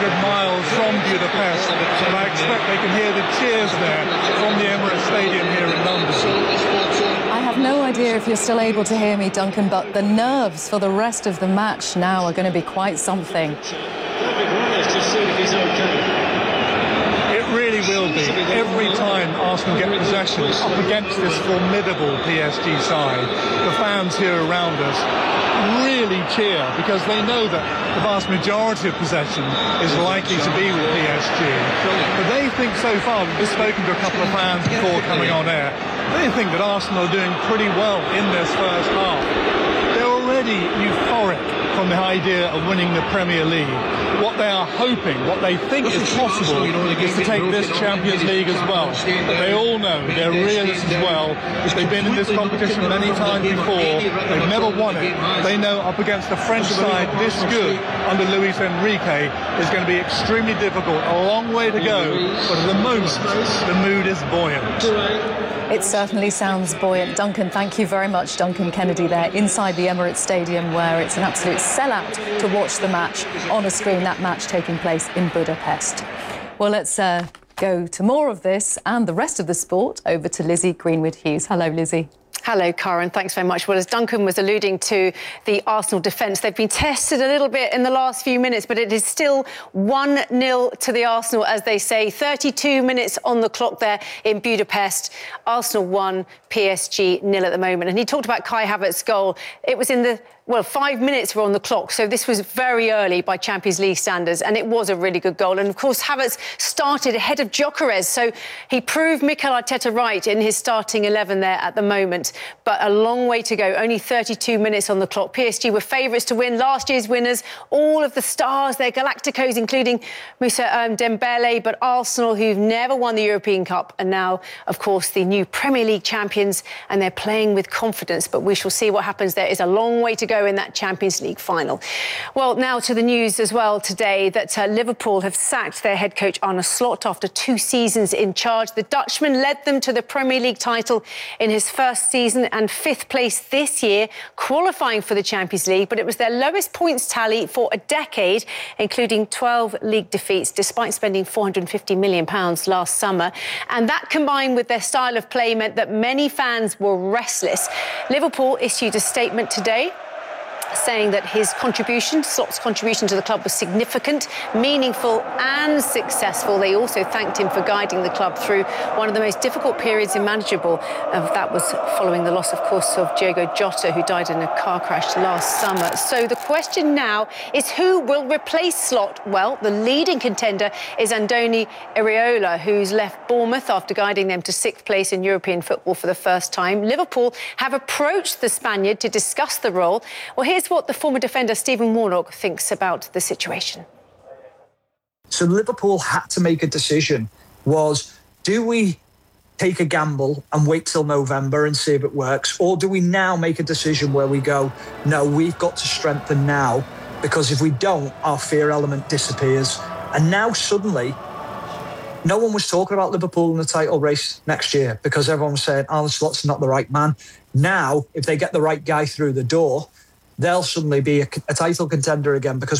miles from Budapest, and I expect they can hear the cheers there from the Emirates Stadium here in London. I have no idea if you're still able to hear me, Duncan, but the nerves for the rest of the match now are going to be quite something. It really will be. Every time Arsenal get possession up against this formidable PSG side, the fans here around us really cheer because they know that the vast majority of possession is likely to be with PSG. But they think so far, we've just spoken to a couple of fans before coming on air, they think that Arsenal are doing pretty well in this first half. They're already euphoric from the idea of winning the Premier League. What they are hoping, what they think is possible, is to take this Champions League as well. But they all know, they're realists as well. They've been in this competition many times before. They've never won it. They know up against a French side this good under Luis Enrique is going to be extremely difficult. A long way to go, but at the moment, the mood is buoyant. It certainly sounds buoyant. Duncan, thank you very much. Duncan Kennedy there inside the Emirates Stadium, where it's an absolute sellout to watch the match on a screen, that match taking place in Budapest. Well, let's go to more of this and the rest of the sport over to Lizzie Greenwood-Hughes. Hello, Lizzie. Hello, Karen. Thanks very much. Well, as Duncan was alluding to, the Arsenal defence, they've been tested a little bit in the last few minutes, but it is still 1-0 to the Arsenal, as they say. 32 minutes on the clock there in Budapest. Arsenal 1, PSG 0 at the moment. And he talked about Kai Havertz's goal. It was in the... Well, 5 minutes were on the clock, so this was very early by Champions League standards, and it was a really good goal. And, of course, Havertz started ahead of Gyökeres, so he proved Mikel Arteta right in his starting 11 there at the moment. But a long way to go, only 32 minutes on the clock. PSG were favourites to win, last year's winners, all of the stars, their Galacticos, including Moussa Dembele, but Arsenal, who've never won the European Cup, and now, of course, the new Premier League champions, and they're playing with confidence. But we shall see what happens. There is a long way to go in that Champions League final. Well, now to the news as well today that Liverpool have sacked their head coach Arne Slot after 2 seasons in charge. The Dutchman led them to the Premier League title in his first season and 5th place this year, qualifying for the Champions League, but it was their lowest points tally for a decade, including 12 league defeats, despite spending £450 million last summer. And that, combined with their style of play, meant that many fans were restless. Liverpool issued a statement today saying that his contribution, Slot's contribution to the club, was significant, meaningful and successful. They also thanked him for guiding the club through one of the most difficult periods imaginable. That was following the loss, of course, of Diogo Jota, who died in a car crash last summer. So the question now is, who will replace Slot? Well, the leading contender is Andoni Iraola, who's left Bournemouth after guiding them to 6th place in European football for the first time. Liverpool have approached the Spaniard to discuss the role. Well, here's what the former defender Stephen Warnock thinks about the situation. So Liverpool had to make a decision. Do we take a gamble and wait till November and see if it works? Or do we now make a decision where we go, no, we've got to strengthen now, because if we don't, our fear element disappears. And now suddenly, no one was talking about Liverpool in the title race next year because everyone was saying Arne Slot's not the right man. Now, if they get the right guy through the door, they'll suddenly be a title contender again, because